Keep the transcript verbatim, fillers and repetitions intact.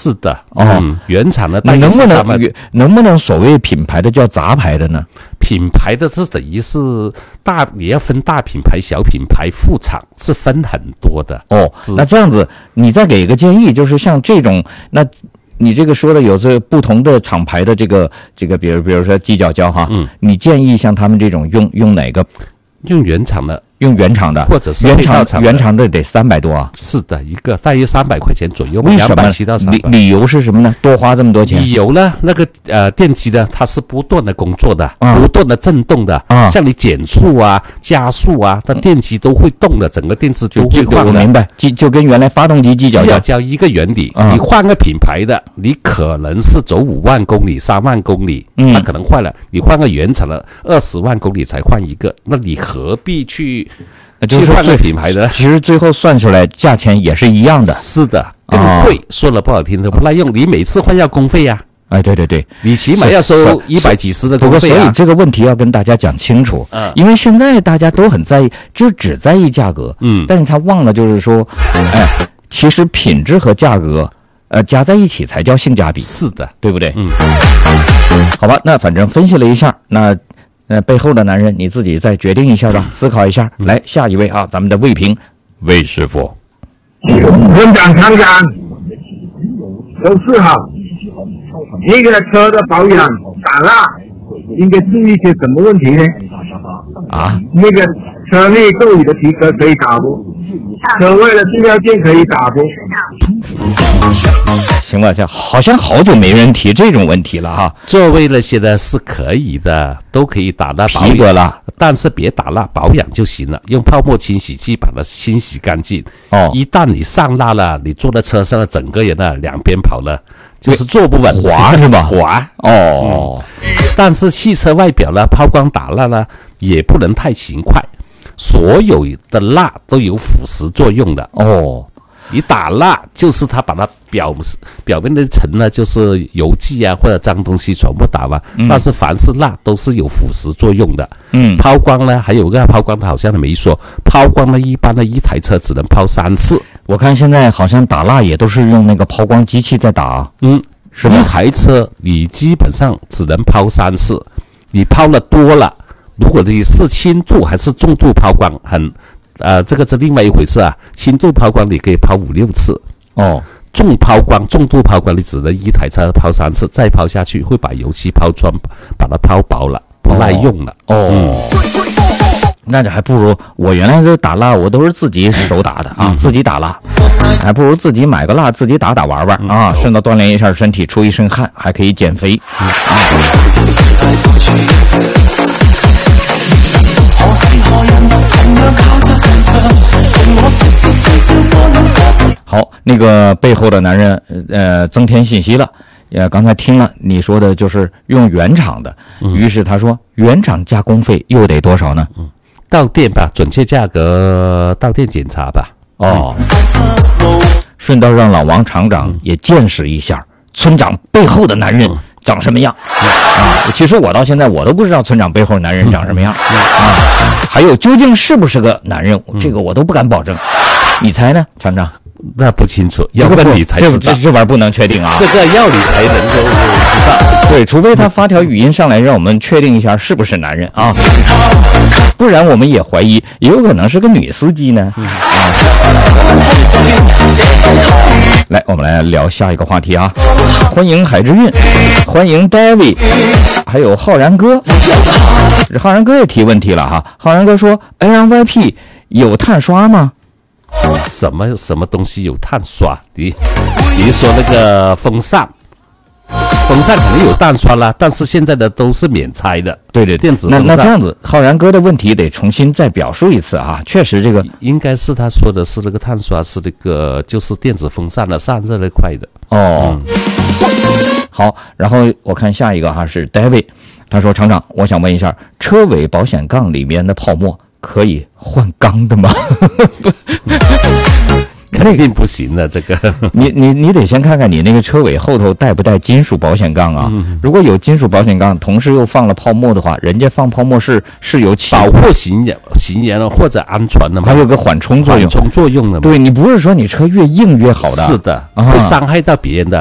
是的， 哦， 嗯、原厂的那能不能能不能所谓品牌的叫杂牌的呢？ 品牌的这等于是大，也要分大品牌、小品牌、副厂，是分很多的。 哦，那这样子，你再给一个建议，就是像这种，那你这个说的有这不同的厂牌的这个这个，比如比如说鸡脚胶哈，嗯，你建议像他们这种用用哪个？ 用原厂的。 用原厂的， 或者是原厂原厂的得三百多啊。 是的，一个大约三百块钱左右。 为什么？理理由是什么呢？多花这么多钱？ 理由呢？那个呃电机呢，它是不断的工作的，啊、不断的震动的。啊，像你减速啊、加速啊，它电机都会动的，整个电子都会晃的。 我明白，就就跟原来发动机机脚胶一个原理。啊、你换个品牌的，你可能是走五万公里、三万公里，嗯，它可能坏了。你换个原厂的，二十万公里才换一个，那你何必去？ 就是换个品牌的， 其实最后算出来价钱也是一样的。 是的，更贵。哦、说了不好听的，不耐用。你每次换要工费呀、 啊？哎，对对对， 你起码要收一百几十的工费啊。 所以这个问题要跟大家讲清楚。嗯，因为现在大家都很在意，就只在意价格。嗯，但是他忘了就是说，哎，其实品质和价格，呃，加在一起才叫性价比。 是的， 对不对？嗯。好吧，那反正分析了一下，那。呃，背后的男人，你自己再决定一下吧，思考一下。来，下一位啊，咱们的魏平，魏师傅。 村长、厂长，都是哈。一个车的保养打蜡，应该注意些什么问题呢？ 啊， 那个车内座椅的皮革可以打不？车外的塑料件可以打不？ 行吧，这好像好久没人提这种问题了哈。 座位那些呢是可以的，都可以打蜡皮革了， 但是别打蜡，保养就行了，用泡沫清洗剂把它清洗干净。哦，一旦你上蜡了，你坐在车上的整个人呢两边跑了，就是坐不稳， 滑是吧？ 滑哦、 嗯。但是汽车外表呢，抛光打蜡呢，也不能太勤快，所有的蜡都有腐蚀作用的哦。 你打蜡就是它把它表表面的层呢，就是油剂啊或者脏东西全部打完、嗯，但是凡是蜡都是有腐蚀作用的。嗯，抛光呢，还有个抛光，它好像没说，抛光呢，一般的一台车只能抛三次。 我看现在好像打蜡也都是用那个抛光机器在打。 嗯， 是吧？ 一台车你基本上只能抛三次，你抛了多了，如果你是轻度还是重度抛光，很。呃，这个是另外一回事啊。轻度抛光你可以抛五六次，哦，重抛光、重度抛光你只能一台车抛三次，再抛下去会把油漆抛穿，把它抛薄了，不耐用了。 哦，嗯、那这还不如我原来这打蜡，我都是自己手打的啊，嗯、自己打蜡，还不如自己买个蜡自己打打玩玩、嗯、啊，顺道锻炼一下身体，出一身汗，还可以减肥。嗯啊好，那个背后的男人，呃，增添信息了。呃，刚才听了你说的，就是用原厂的，嗯、于是他说原厂加工费又得多少呢？ 嗯，到店吧，准确价格到店检查吧。 哦，嗯、顺道让老王厂长也见识一下、嗯、村长背后的男人。嗯长什么样、嗯、啊？其实我到现在我都不知道村长背后男人长什么样、嗯、啊。还有究竟是不是个男人，这个我都不敢保证。你猜呢，厂长？ 那不清楚，要问你才知道。 这这玩意儿不能确定啊， 这个要你才能够知道。 对，除非他发条语音上来，让我们确定一下是不是男人啊，不然我们也怀疑，也有可能是个女司机呢。嗯、啊，来，我们来聊下一个话题啊！欢迎海之韵，欢迎 David， 还有浩然哥。浩然哥也提问题了哈，浩然哥说 L Y P 有碳刷吗？ 什么什么东西有碳刷？你你说那个风扇，风扇可能有碳刷啦，但是现在的都是免拆的。 对对， 电子风扇。 那那这样子，浩然哥的问题得重新再表述一次啊！确实，这个应该是他说的是那个碳刷是那个就是电子风扇的散热那块的。 哦、嗯，好，然后我看下一个哈是 David， 他说厂长，我想问一下，车尾保险杠里面的泡沫可以换钢的吗？ 肯定不行的，这个你你你得先看看你那个车尾后头带不带金属保险杠啊、嗯？如果有金属保险杠，同时又放了泡沫的话，人家放泡沫是是有起保护行人行人或者安全的嘛， 还有个缓冲作用， 缓冲作用的嘛。 对，你不是说你车越硬越好的， 是的，会伤害到别人的。